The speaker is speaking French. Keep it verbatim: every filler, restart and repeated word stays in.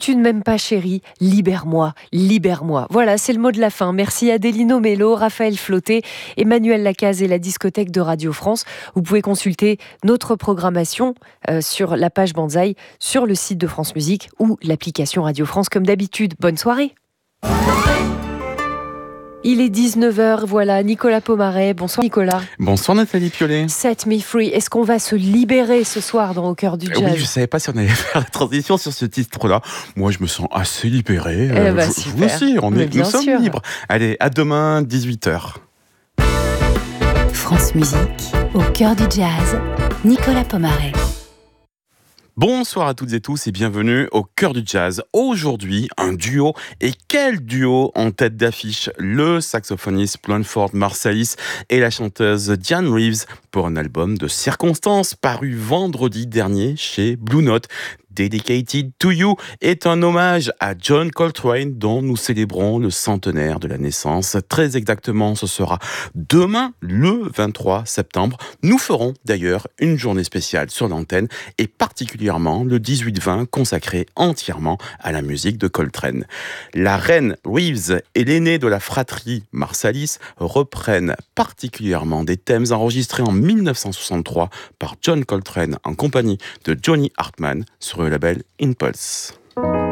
tu ne m'aimes pas chérie, libère-moi, libère-moi. Voilà, c'est le mot de la fin. Merci Adélino Mello, Raphaël Flauté, Emmanuel Lacaze et la discothèque de Radio France. Vous pouvez consulter notre programmation euh, sur la page Banzai, sur le site de France Musique ou l'application Radio France comme d'habitude. Bonne soirée. Il est dix-neuf heures, voilà, Nicolas Pomaret. Bonsoir Nicolas. Bonsoir Nathalie Piolet. Set Me Free. Est-ce qu'on va se libérer ce soir dans Au cœur du jazz ? Oui, je ne savais pas si on allait faire la transition sur ce titre-là. Moi, je me sens assez libéré. Eh bah, je, super. Vous aussi, on est, bien nous sommes sûr. libres. Allez, à demain, dix-huit heures. France Musique, au cœur du jazz, Nicolas Pomaret. Bonsoir à toutes et tous et bienvenue au cœur du jazz. Aujourd'hui, un duo. Et quel duo en tête d'affiche ? Le saxophoniste Blanford Marsalis et la chanteuse Dianne Reeves pour un album de circonstances paru vendredi dernier chez Blue Note. Dedicated to You est un hommage à John Coltrane dont nous célébrons le centenaire de la naissance. Très exactement, ce sera demain, le vingt-trois septembre. Nous ferons d'ailleurs une journée spéciale sur l'antenne et particulièrement le dix-huit vingt consacré entièrement à la musique de Coltrane. La reine Reeves et l'aîné de la fratrie Marsalis reprennent particulièrement des thèmes enregistrés en dix-neuf cent soixante-trois par John Coltrane en compagnie de Johnny Hartman sur le label Impulse.